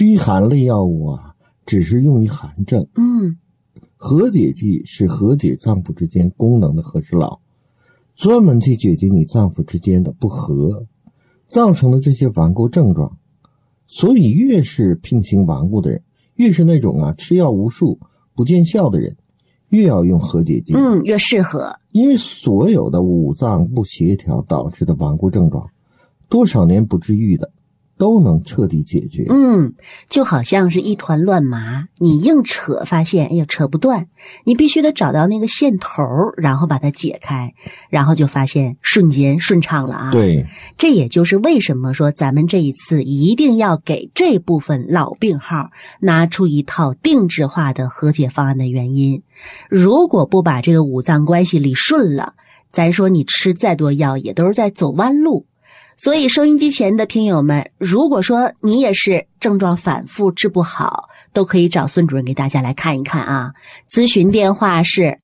驱寒类药物啊，只是用于寒症。和解剂是和解脏腑之间功能的和事佬，专门去解决你脏腑之间的不和，造成的这些顽固症状。所以越是病情顽固的人，越是那种吃药无数不见效的人，越要用和解剂。 越适合。 因为所有的五脏不协调导致的顽固症状，多少年不治愈的都能彻底解决。 就好像是一团乱麻，你硬扯发现扯不断，你必须得找到那个线头，然后把它解开，然后就发现瞬间顺畅了啊。 对， 这也就是为什么说咱们这一次一定要给这部分老病号拿出一套定制化的和解方案的原因。如果不把这个五脏关系理顺了，咱说你吃再多药也都是在走弯路。所以收音机前的听友们，如果说你也是症状反复治不好，都可以找孙主任给大家来看一看啊。咨询电话是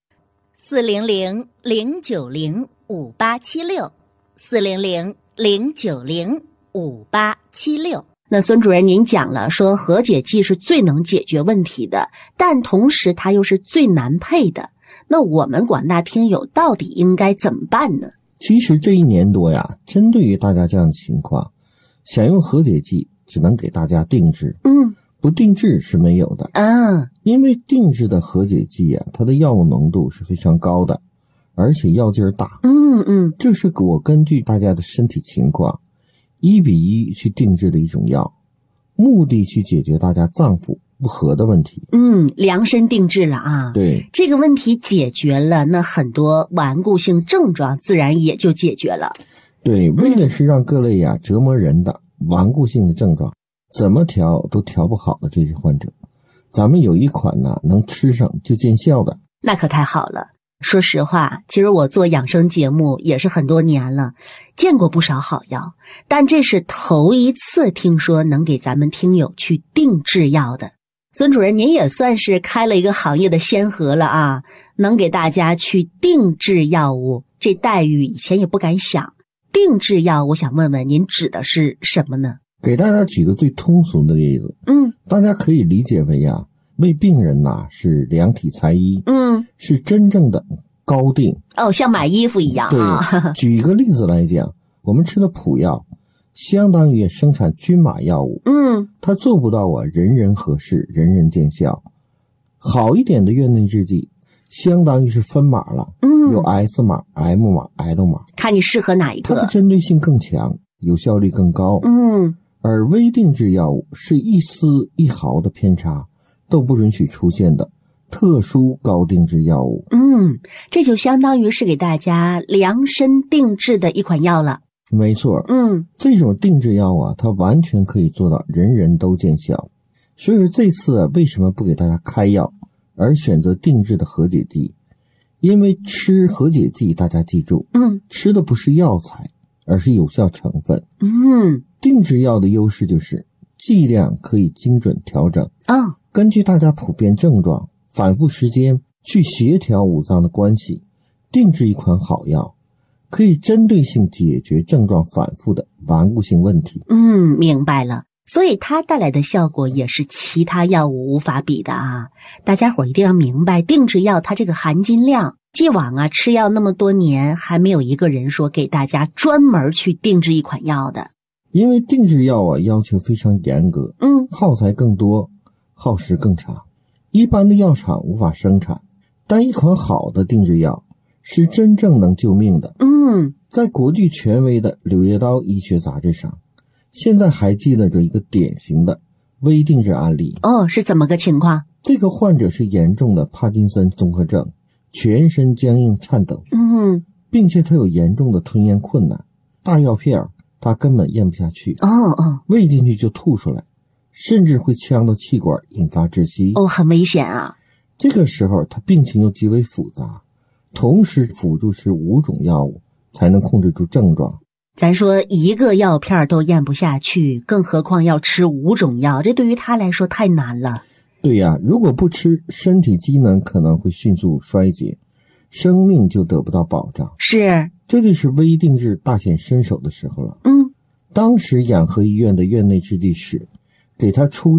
400-090-5876，400-090-5876。那孙主任您讲了说和解剂是最能解决问题的，但同时它又是最难配的。那我们广大听友到底应该怎么办呢？ 其实这1年多呀，针对于大家这样的情况，想用和解剂只能给大家定制，不定制是没有的。因为定制的和解剂啊，它的药物浓度是非常高的，而且药劲儿大。这是我根据大家的身体情况1比1去定制的一种药，目的去解决大家脏腑不和的问题。 量身定制了啊。 对， 这个问题解决了，那很多顽固性症状自然也就解决了。 对，为的是让各类折磨人的顽固性的症状怎么调都调不好的这些患者，咱们有一款能吃上就见效的。 那可太好了。说实话，其实我做养生节目也是很多年了，见过不少好药，但这是头一次听说能给咱们听友去定制药的。孙主任，您也算是开了一个行业的先河了啊，能给大家去定制药物，这待遇以前也不敢想。定制药，我想问问您指的是什么呢？ 给大家举个最通俗的例子，大家可以理解为为病人是量体裁衣，是真正的高定。 像买衣服一样啊。 对，举个例子来讲，我们吃的普药相当于生产均码药物，它做不到人人合适，人人见效。好一点的院内制剂相当于是分码了，有 S 码、M 码、L 码， 看你适合哪一个。 它的针对性更强，有效率更高。而微定制药物是一丝一毫的偏差都不允许出现的特殊高定制药物。 这就相当于是给大家量身定制的一款药了。 没错。这种定制药它完全可以做到人人都见效。所以说这次为什么不给大家开药，而选择定制的和解剂？因为吃和解剂，大家记住，吃的不是药材，而是有效成分。定制药的优势就是剂量可以精准调整，根据大家普遍症状、反复时间去协调五脏的关系，定制一款好药，可以针对性解决症状反复的顽固性问题。 明白了。所以它带来的效果也是其他药物无法比的啊！大家伙一定要明白，定制药它这个含金量，既往吃药那么多年，还没有一个人说给大家专门去定制一款药的。 因为定制药要求非常严格，耗材更多，耗时更长，一般的药厂无法生产。但一款好的定制药是真正能救命的。在国际权威的《柳叶刀医学杂志》上，现在还记录着一个典型的微定制案例。 是怎么个情况？ 这个患者是严重的帕金森综合症，全身僵硬颤抖，并且他有严重的吞咽困难，大药片他根本咽不下去，喂进去就吐出来，甚至会呛到气管，引发窒息。 很危险啊！ 这个时候他病情又极为复杂，同时辅助吃5种药物才能控制住症状。 咱说一个药片都咽不下去，更何况要吃5种药，这对于他来说太难了。 对呀，如果不吃，身体机能可能会迅速衰竭，生命就得不到保障。 是， 这就是微定制大显身手的时候了。当时养和医院的院内制剂室给他出